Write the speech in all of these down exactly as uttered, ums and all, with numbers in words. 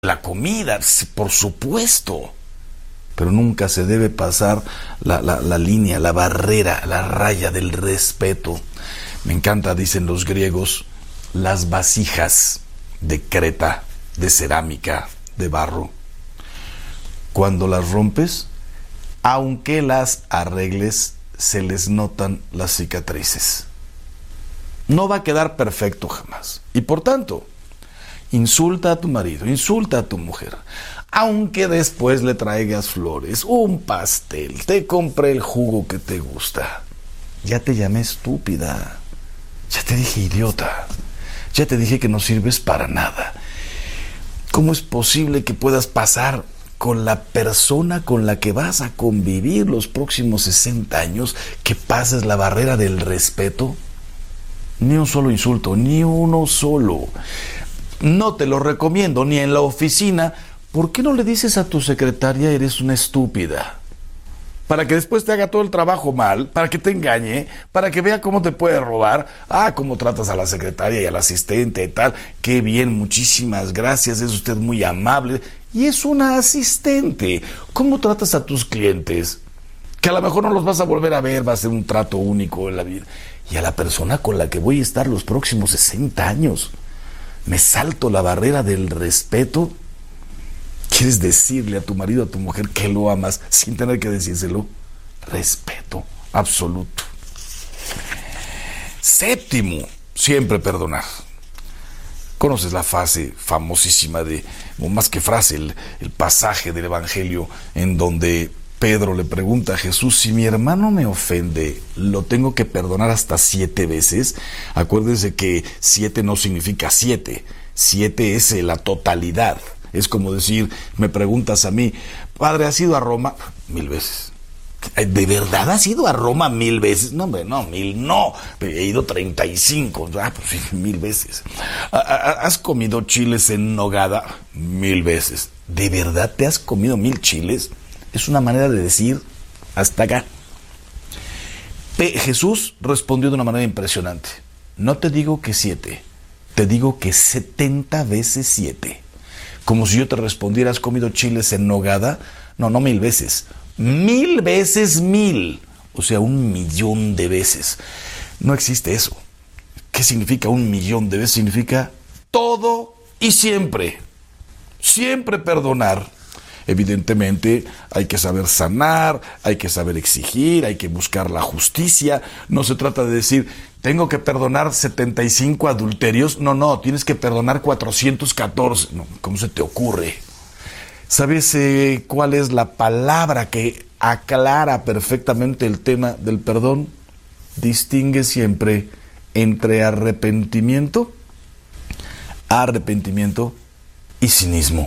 la comida, por supuesto. Pero nunca se debe pasar la, la, la línea, la barrera, la raya del respeto. Me encanta, dicen los griegos, las vasijas de Creta, de cerámica, de barro. Cuando las rompes, aunque las arregles, se les notan las cicatrices. No va a quedar perfecto jamás. Y por tanto, insulta a tu marido, insulta a tu mujer. Aunque después le traigas flores, un pastel, te compré el jugo que te gusta. Ya te llamé estúpida. Ya te dije idiota. Ya te dije que no sirves para nada. ¿Cómo es posible que puedas pasar con la persona con la que vas a convivir los próximos sesenta años, que pases la barrera del respeto? Ni un solo insulto, ni uno solo. No te lo recomiendo, ni en la oficina. ¿Por qué no le dices a tu secretaria eres una estúpida? Para que después te haga todo el trabajo mal, para que te engañe, para que vea cómo te puede robar. Ah, cómo tratas a la secretaria y al asistente y tal. Qué bien, muchísimas gracias, es usted muy amable. Y es una asistente. ¿Cómo tratas a tus clientes? Que a lo mejor no los vas a volver a ver, va a ser un trato único en la vida. Y a la persona con la que voy a estar los próximos sesenta años. Me salto la barrera del respeto. ¿Quieres decirle a tu marido, a tu mujer que lo amas sin tener que decírselo? Respeto absoluto. Séptimo, siempre perdonar. Conoces la frase famosísima de, o más que frase, el, el pasaje del Evangelio en donde Pedro le pregunta a Jesús, si mi hermano me ofende, ¿lo tengo que perdonar hasta siete veces? Acuérdense que siete no significa siete, siete es la totalidad. Es como decir, me preguntas a mí, padre, ¿has ido a Roma? Mil veces. ¿De verdad has ido a Roma mil veces? No, hombre, no, mil no. He ido treinta y cinco. Ah, pues sí, mil veces. ¿Has comido chiles en nogada? Mil veces. ¿De verdad te has comido mil chiles? Es una manera de decir hasta acá. Pe- Jesús respondió de una manera impresionante. No te digo que siete, te digo que setenta veces siete. Como si yo te respondiera, ¿has comido chiles en nogada? No, no mil veces. Mil veces mil. O sea, un millón de veces. No existe eso. ¿Qué significa un millón de veces? Significa todo y siempre. Siempre perdonar. Evidentemente hay que saber sanar, hay que saber exigir, hay que buscar la justicia. No se trata de decir, tengo que perdonar setenta y cinco adulterios. No, no, tienes que perdonar cuatrocientos catorce. No, ¿cómo se te ocurre? ¿Sabes eh, cuál es la palabra que aclara perfectamente el tema del perdón? Distingue siempre entre arrepentimiento, arrepentimiento y cinismo.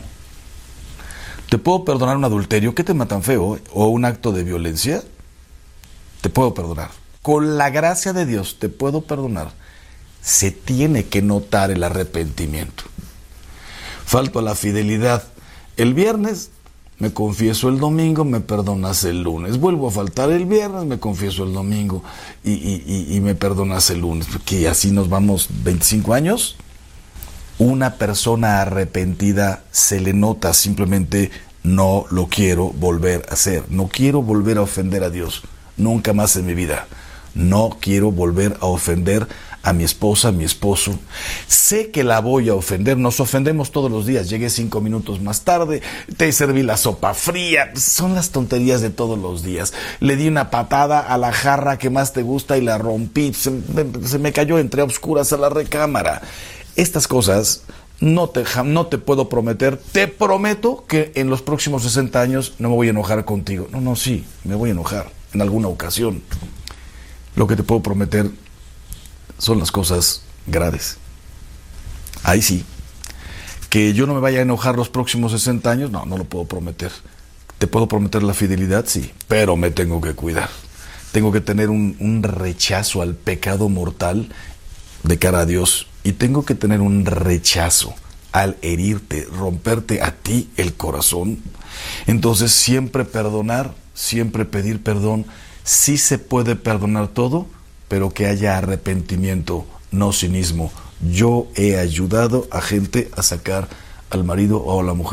¿Te puedo perdonar un adulterio? ¿Qué tema tan feo? ¿O un acto de violencia? Te puedo perdonar. Con la gracia de Dios te puedo perdonar. Se tiene que notar el arrepentimiento. Falto a la fidelidad. El viernes me confieso el domingo, me perdonas el lunes. Vuelvo a faltar el viernes, me confieso el domingo y, y, y, y me perdonas el lunes. Porque así nos vamos veinticinco años. Una persona arrepentida se le nota, simplemente no lo quiero volver a hacer. No quiero volver a ofender a Dios. Nunca más en mi vida. No quiero volver a ofender a mi esposa, a mi esposo. Sé que la voy a ofender. Nos ofendemos todos los días. Llegué cinco minutos más tarde. Te serví la sopa fría. Son las tonterías de todos los días. Le di una patada a la jarra que más te gusta y la rompí. Se me, se me cayó entre obscuras a la recámara. Estas cosas no te, no te puedo prometer. Te prometo que en los próximos sesenta años no me voy a enojar contigo. No, no, sí, me voy a enojar en alguna ocasión. Lo que te puedo prometer son las cosas graves. Ahí sí. Que yo no me vaya a enojar los próximos sesenta años, no, no lo puedo prometer. ¿Te puedo prometer la fidelidad? Sí, pero me tengo que cuidar. Tengo que tener un, un rechazo al pecado mortal de cara a Dios. Y tengo que tener un rechazo al herirte, romperte a ti el corazón. Entonces siempre perdonar, siempre pedir perdón. Sí se puede perdonar todo, pero que haya arrepentimiento, no cinismo. Yo he ayudado a gente a sacar al marido o a la mujer